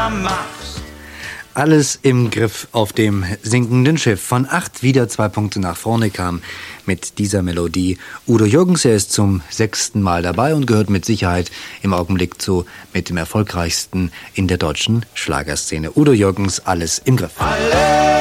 immer machst. Alles im Griff auf dem sinkenden Schiff. Von 8 wieder 2 Punkte nach vorne kam mit dieser Melodie Udo Jürgens. Er ist zum 6. Mal dabei und gehört mit Sicherheit im Augenblick mit dem erfolgreichsten in der deutschen Schlagerszene. Udo Jürgens, alles im Griff.